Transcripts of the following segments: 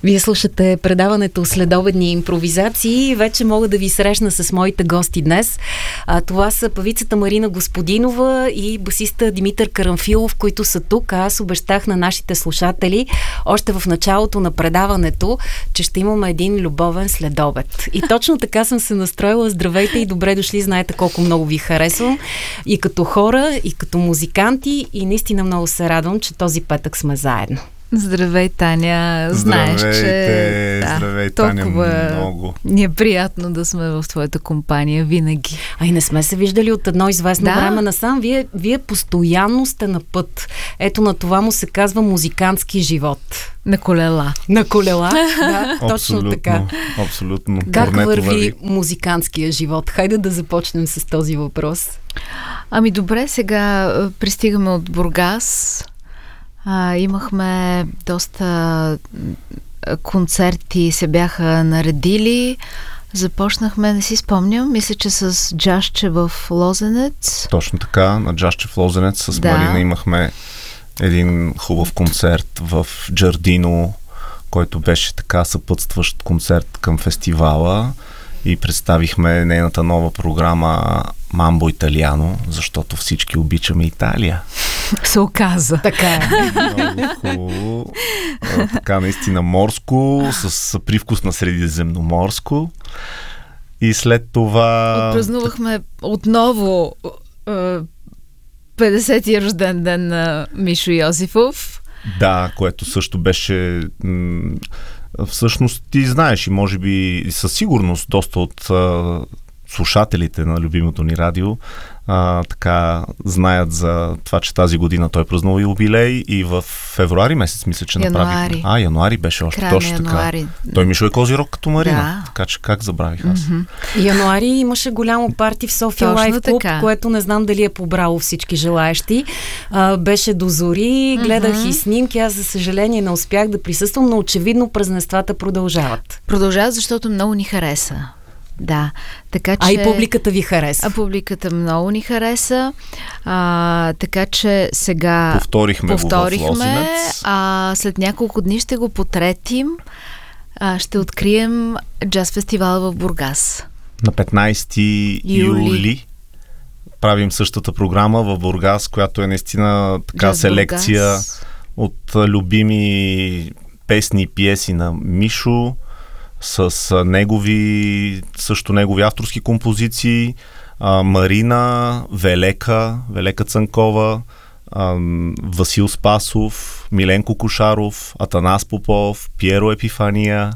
Вие слушате предаването Следобедни импровизации. Вече мога да ви срещна с моите гости днес. Това са певицата Марина Господинова и басиста Димитър Карамфилов, които са тук. Аз обещах на нашите слушатели още в началото на предаването, че ще имаме един любовен следобед. И точно така съм се настроила. Здравейте и добре дошли. Знаете колко много ви харесвам. И като хора, и като музиканти. И наистина много се радвам, че този петък сме заедно. Здравей, Таня. Знаеш, че здравей, Таня, много. Ни е приятно да сме в твоята компания винаги. А и не сме се виждали от едно известно време насам. Вие постоянно сте на път. Ето на това му се казва музикантски живот. На колела. На колела, да, точно така. Абсолютно. Как върви музикантския живот? Хайде да започнем с този въпрос. Ами добре, сега пристигаме от Бургас. Имахме доста концерти, се бяха наредили. Започнахме, не си спомням, мисля, че с джазче в Лозенец. Точно така, на джазче в Лозенец с Марина имахме един хубав концерт в Джардино, който беше така съпътстващ концерт към фестивала и представихме нейната нова програма Мамбо Италиано, защото всички обичаме Италия. Се оказа. Така е. Много хубаво. Така наистина морско, с привкус на средиземноморско. И след това... Отпразнувахме отново 50-ти рожден ден на Мишо Йосифов. Да, което също беше... Всъщност ти знаеш и може би със сигурност доста от слушателите на любимото ни радио така знаят за това, че тази година той празнува юбилей и в февруари месец мисля, че направих. Януари беше още. Крайна точно януари. Така. Той Мишо е Козирог като Марина. Така че как забравих аз? Януари имаше голямо парти в София Лайф Клуб, което не знам дали е побрало всички желаещи. Беше до зори, гледах и снимки. Аз за съжаление не успях да присъствам, но очевидно празненствата продължават. Продължават, защото много ни хареса. Да, така че... и публиката ви хареса. Публиката много ни хареса. Така че сега повторихме го в Лозенец. След няколко дни ще го потретим. Ще открием джаз фестивала в Бургас. На 15 юли правим същата програма в Бургас, която е наистина така джаз селекция Бургас. От любими песни и пиеси на Мишо, с негови авторски композиции, Марина, Велека Цанкова, Васил Спасов, Миленко Кошаров, Атанас Попов, Пиеро Епифания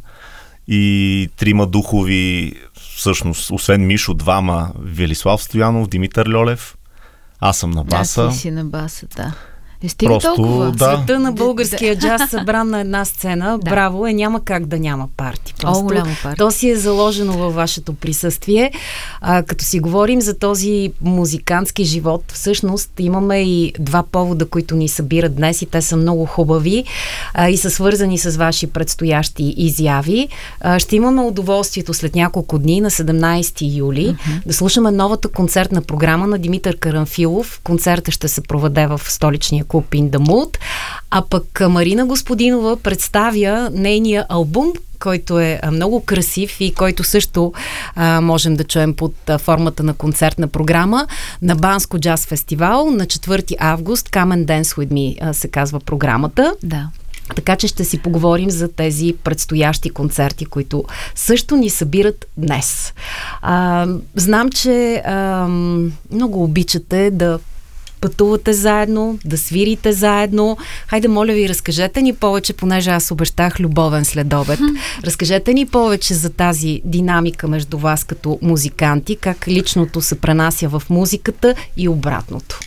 и трима духови, всъщност, освен Мишо, двама, Велислав Стоянов, Димитър Льолев, аз съм на баса. Ти си на баса, да. Толкова. Света на българския джаз събран на една сцена. Браво, няма как да няма парти. Голямо парти. То си е заложено във вашето присъствие. Като си говорим за този музикантски живот, всъщност имаме и два повода, които ни събират днес и те са много хубави и са свързани с ваши предстоящи изяви. Ще имаме удоволствието след няколко дни на 17 юли да слушаме новата концертна програма на Димитър Карамфилов. Концертът ще се проведе в столичния клуб In The Mood, а пък Марина Господинова представя нейния албум, който е много красив и който също можем да чуем под формата на концертна програма на Банско джаз фестивал на 4 август. Come and Dance With Me се казва програмата. Да. Така че ще си поговорим за тези предстоящи концерти, които също ни събират днес. Знам, че много обичате да пътувате заедно, да свирите заедно. Хайде, моля ви, разкажете ни повече, понеже аз обещах любовен следобед. Разкажете ни повече за тази динамика между вас като музиканти, как личното се пренася в музиката и обратното.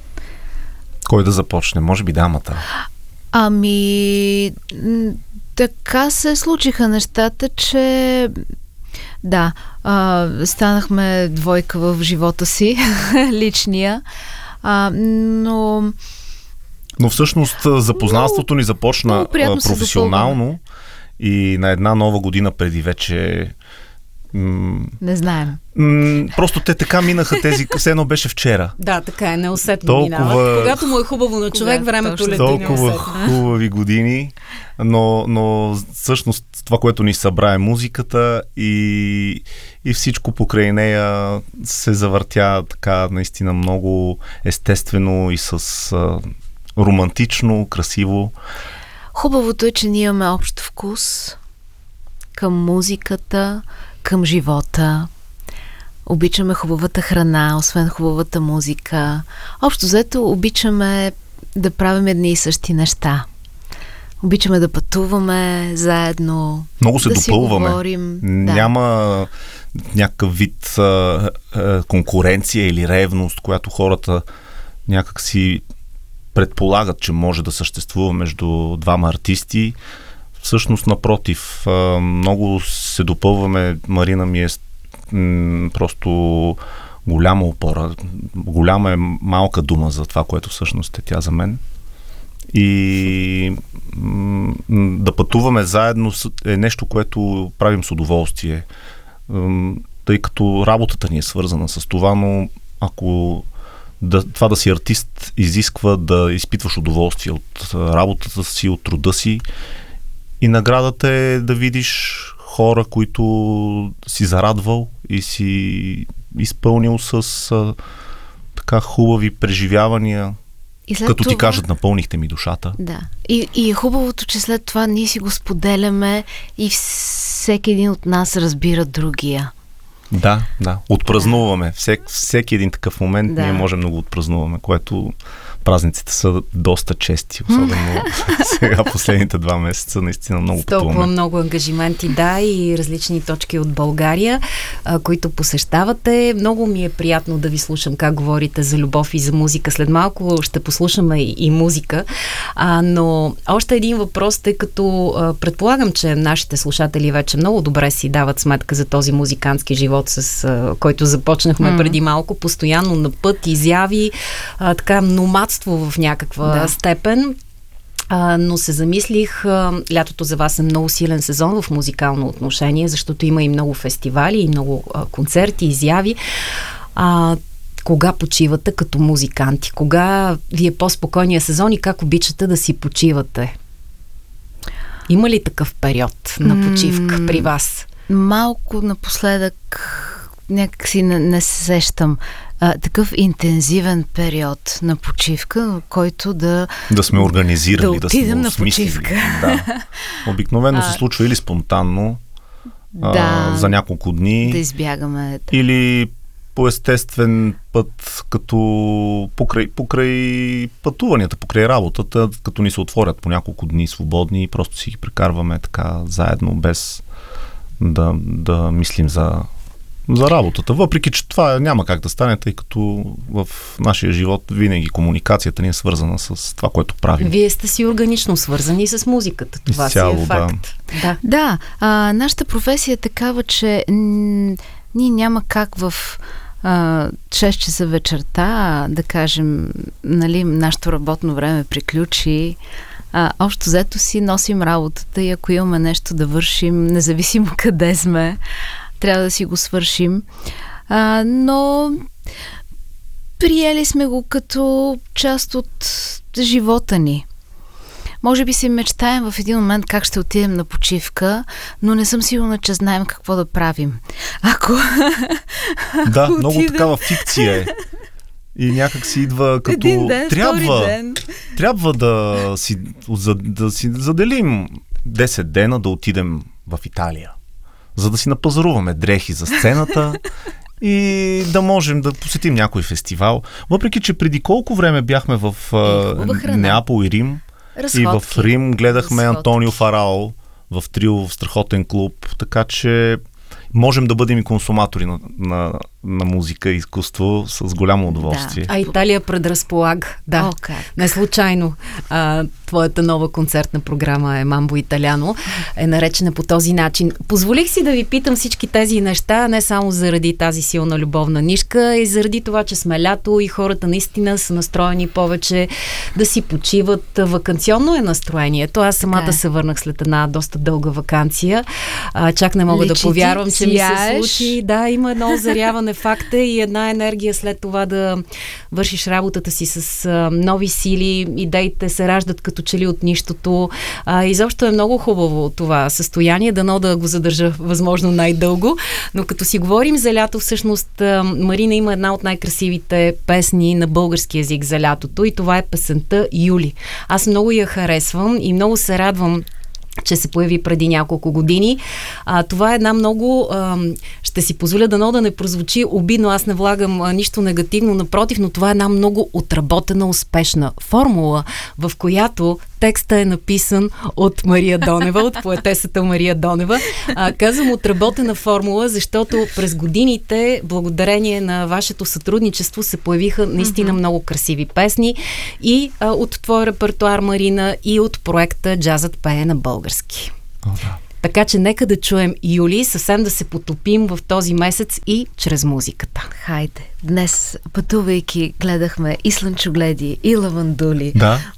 Кой да започне? Може би дамата. Така се случиха нещата, че станахме двойка в живота си, личния. Но всъщност запознанството ни започна професионално и на една нова година преди вече Не знаем. Просто те така минаха тези, все едно беше вчера. Да, така е, неусетно минават. Когато му е хубаво на човек, времето лети неусетно. Толкова хубави години, но всъщност това, което ни събра е музиката и всичко покрай нея се завъртя така наистина много естествено и с романтично, красиво. Хубавото е, че ние имаме общ вкус към музиката, към живота. Обичаме хубавата храна, освен хубавата музика. Общо взето обичаме да правим едни и същи неща. Обичаме да пътуваме заедно. Много се да допълваме. Си говорим. Няма някакъв вид конкуренция или ревност, която хората някак си предполагат, че може да съществува между двама артисти. Всъщност, напротив, много се допълваме. Марина ми е просто голяма опора. Голяма е малка дума за това, което всъщност е тя за мен. И да пътуваме заедно е нещо, което правим с удоволствие. Тъй като работата ни е свързана с това, но ако това да си артист изисква да изпитваш удоволствие от работата си, от труда си, и наградата е да видиш хора, които си зарадвал и си изпълнил с така хубави преживявания. Като ти кажат, напълнихте ми душата. Да. И е хубавото, че след това ние си го споделяме и всеки един от нас разбира другия. Да. Отпразнуваме. Всеки един такъв момент ние можем да го отпразнуваме, което празниците са доста чести, особено сега последните 2 месеца, наистина много пътуваме. Толкова много ангажименти, и различни точки от България, които посещавате. Много ми е приятно да ви слушам как говорите за любов и за музика. След малко ще послушаме и музика. Но още един въпрос, тъй като предполагам, че нашите слушатели вече много добре си дават сметка за този музикантски живот, с който започнахме преди малко, постоянно на път, изяви, така номадство в някаква степен. Но се замислих, лятото за вас е много силен сезон в музикално отношение, защото има и много фестивали, и много концерти, изяви. Кога почивате като музиканти? Кога ви е по-спокойния сезон и как обичате да си почивате? Има ли такъв период на почивка при вас? Малко напоследък някак си не се сещам такъв интензивен период на почивка, който да сме организирали, да отидем на почивка. Да. Обикновено се случва или спонтанно, за няколко дни. Да избягаме. Или по естествен път, като покрай пътуванията, покрай работата, като ни се отворят по няколко дни свободни и просто си ги прекарваме така заедно, без да мислим за работата. Въпреки че това няма как да стане, тъй като в нашия живот винаги комуникацията ни е свързана с това, което правим. Вие сте си органично свързани с музиката. Това изцяло, си е факт. Да. Нашата професия е такава, че ние няма как в 6 часа вечерта да кажем, нашето работно време приключи. Общо взето си носим работата и ако имаме нещо да вършим, независимо къде сме, трябва да си го свършим. Но приели сме го като част от живота ни. Може би си мечтаем в един момент как ще отидем на почивка, но не съм сигурна, че знаем какво да правим. Много такава фикция е. И някак си идва като един ден, трябва да си заделим 10 дена да отидем в Италия, за да си напазаруваме дрехи за сцената и да можем да посетим някой фестивал. Въпреки че преди колко време бяхме в Неапол и Рим. И в Рим гледахме Антонио Фарао в трио в страхотен клуб, така че можем да бъдем и консуматори на музика и изкуство с голямо удоволствие. Италия предразполага. Не случайно. твоята нова концертна програма е Мамбо Италяно, е наречена по този начин. Позволих си да ви питам всички тези неща, не само заради тази силна любовна нишка, и заради това, че сме лято и хората наистина са настроени повече да си почиват. Ваканционно е настроението. Аз самата се върнах след една доста дълга ваканция. Чак не мога да повярвам, че ми се случи. Да, има едно озаряване факта и една енергия след това да вършиш работата си с нови сили, идеите се раждат като че ли от нищото. Изобщо е много хубаво това състояние, дано да го задържа възможно най-дълго, но като си говорим за лято, всъщност Марина има една от най-красивите песни на български език за лятото и това е песента Юли. Аз много я харесвам и много се радвам, че се появи преди няколко години. Това е една много... ще си позволя да не прозвучи обидно, аз не влагам нищо негативно, напротив, но това е една много отработена, успешна формула, в която текста е написан от Мария Донева, от поетесата Мария Донева. Казвам отработена формула, защото през годините, благодарение на вашето сътрудничество, се появиха наистина много красиви песни и от твой репертуар, Марина, и от проекта Джазът пее на български. Така че нека да чуем Юли, съвсем да се потопим в този месец и чрез музиката. Хайде. Днес, пътувайки, гледахме и слънчогледи, и лавандули. Да.